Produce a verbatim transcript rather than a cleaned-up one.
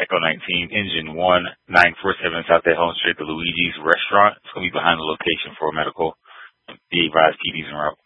Echo nineteen, Engine one nine four seven South at Home Street, the Luigi's Restaurant. It's going to be behind the location for medical. Be advised, P D's en route.